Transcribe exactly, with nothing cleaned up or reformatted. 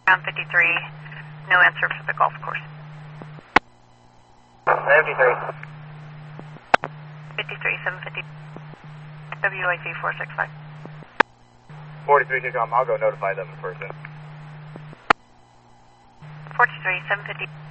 Ground fifty-three, no answer for the golf course. fifty-three. fifty-three, seven fifty. W I C four six five. forty-three, Kickoff, I'll go notify them in person. forty-three, seven fifty.